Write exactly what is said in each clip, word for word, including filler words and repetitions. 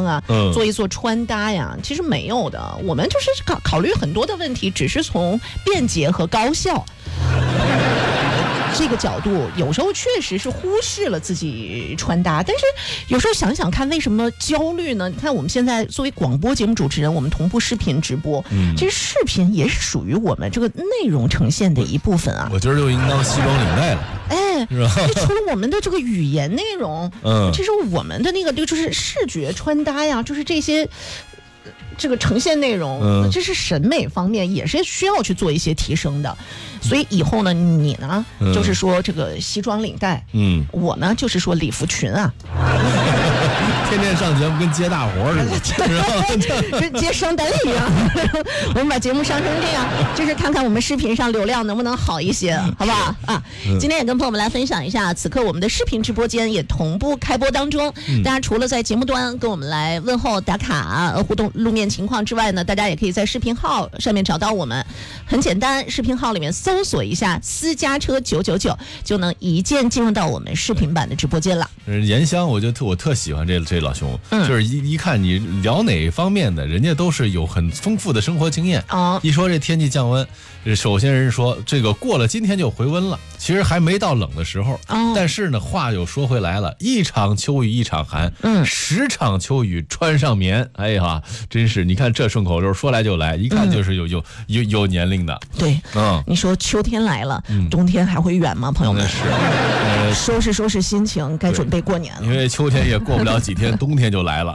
装啊，嗯、做一做穿搭呀，其实没有的。我们就是考考虑很多的问题，只是从便捷和高效这个角度，有时候确实是忽视了自己穿搭。但是有时候想想看，为什么焦虑呢？你看我们现在作为广播节目主持人，我们同步视频直播，嗯、其实视频也是属于我们这个内容呈现的一部分啊。 我今儿就应当西装领带了， 哎，是吧？除了我们的这个语言内容，嗯，其实我们的那个就是视觉穿搭呀，就是这些。这个呈现内容，嗯、这是审美方面也是需要去做一些提升的，所以以后呢，你呢、嗯、就是说这个西装领带，嗯，我呢就是说礼服裙啊， 天天上节目跟接大活似的，跟接商单一样。我们把节目上成这样，就是看看我们视频上流量能不能好一些，好不好啊？嗯、今天也跟朋友们来分享一下，此刻我们的视频直播间也同步开播当中。嗯、大家除了在节目端跟我们来问候打卡、互动路面情况之外呢，大家也可以在视频号上面找到我们。很简单，视频号里面搜索一下私家车九九九，就能一键进入到我们视频版的直播间了。 盐香，我就特我特喜欢这这老兄，嗯、就是一一看你聊哪方面的，人家都是有很丰富的生活经验。哦，一说这天气降温，首先人说这个过了今天就回温了，其实还没到冷的时候。哦，但是呢，话又说回来了，一场秋雨一场寒，嗯，十场秋雨穿上棉，哎呀，真是你看这顺口溜说来就来，一看就是有、嗯、有有有年龄的。 对，嗯，你说秋天来了，嗯、冬天还会远吗，朋友们？是，呃、收拾收拾心情，该准备过年了。 因为秋天也过不了几天，冬天就来了。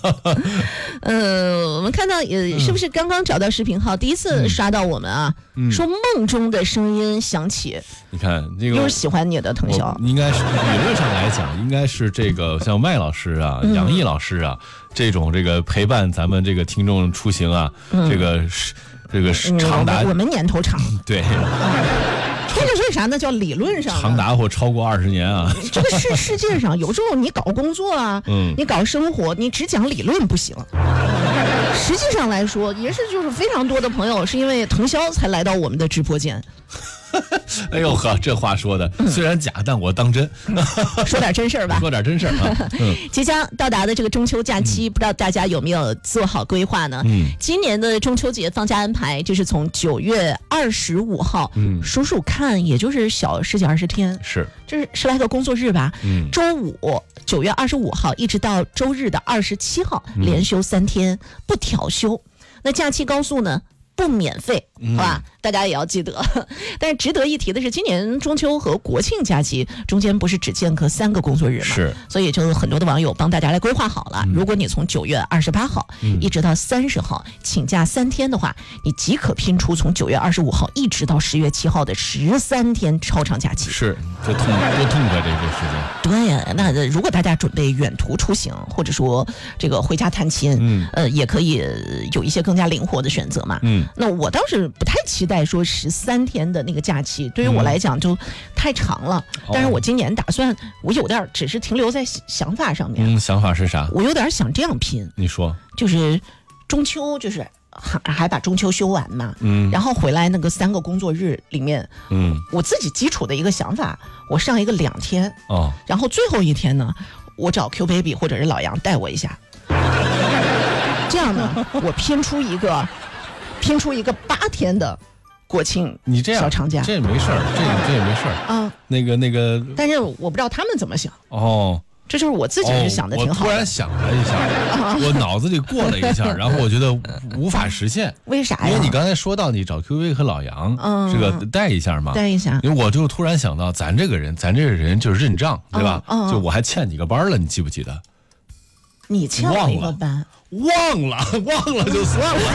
呃，我们看到也是不是刚刚找到视频号，第一次刷到我们啊，嗯、说梦中的声音响起。 你看这个， 又是喜欢你的腾霄， 应该是理论上来讲，应该是这个像麦老师啊、嗯、杨毅老师啊这种这个陪伴咱们这个听众出行啊，嗯、这个是这个是长达、 嗯、我们年头长， 对。 这个为啥呢？叫理论上长达或超过二十年啊！ 这个是世界上有时候你搞工作啊，嗯，你搞生活，你只讲理论不行。实际上来说，也是就是非常多的朋友是因为腾霄才来到我们的直播间。 哎呦呵，这话说的虽然假，但我当真。 说点真事儿吧， 说点真事儿啊。嗯、 即将到达的这个中秋假期，嗯、不知道大家有没有做好规划呢？嗯，今年的中秋节放假安排就是从九月二十五号，嗯，数数看，也就是小十几二十天， 是， 这是十来个工作日吧？嗯，周五九月二十五号一直到周日的二十七号，连休三天，不调休。那假期高速呢？不免费，好吧，嗯、大家也要记得。但是值得一提的是，今年中秋和国庆假期中间不是只间隔三个工作日嘛？ 是， 所以就很多的网友帮大家来规划好了。嗯、如果你从九月二十八号、嗯、一直到三十号请假三天的话，你即可拼出从九月二十五号一直到十月七号的十三天超长假期。 是，这痛多痛快这个时间。 对呀，那如果大家准备远途出行，或者说这个回家探亲，嗯，呃，也可以有一些更加灵活的选择嘛。嗯。那我倒是不太期待说十三天的那个假期，对于我来讲就太长了。嗯、但是我今年打算，我有点只是停留在想法上面。 嗯，想法是啥？ 我有点想这样拼。 你说， 就是中秋，就是还还把中秋休完嘛。嗯。然后回来那个三个工作日里面，嗯，我自己基础的一个想法，我上一个两天。哦。然后最后一天呢，我找 Q Baby 或者是老杨带我一下。这样呢，我拼出一个。拼出一个八天的国庆你这样小长假， 这也没事儿，这也这也没事儿啊。那个那个， 但是我不知道他们怎么想哦。 这就是我自己是想的挺好的。 哦、我突然想了一下，啊、我脑子里过了一下，然后我觉得无法实现。 为啥呀？ 因为你刚才说到你找 Q V 和老杨，嗯，这个带一下嘛， 带一下。 因为我就突然想到，咱这个人，咱这个人就是认账，对吧？嗯嗯、就我还欠你个班了，你记不记得？ 你欠我一个班。 忘了，忘了就算了。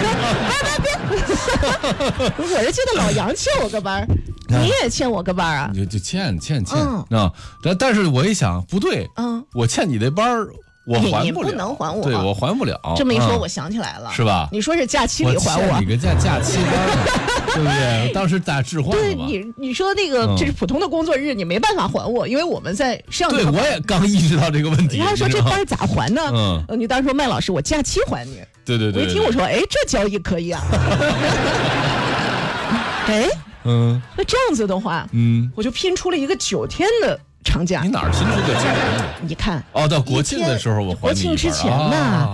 我是记得老杨欠我个班，你也欠我个班啊？ 就就欠欠欠啊！嗯、但但是我一想，不对，嗯，我欠你的班我还不了， 你不能还我， 对我还不了。 这么一说，我想起来了， 是吧？ 你说是假期里还我， 我欠你个假假期班，对不对？当时咱置换了对你，你说那个这是普通的工作日，你没办法还我，因为我们在上。 对，我也刚意识到这个问题。 然后说这班咋还呢？嗯，你当时说麦老师，我假期还你。 对对对。 我一听我说，哎，这交易可以啊。哎，嗯，那这样子的话，嗯，我就拼出了一个九天的。长假， 你哪儿拼出个九天？ 你看， 哦，到国庆的时候我还你一班， 国庆之前呢。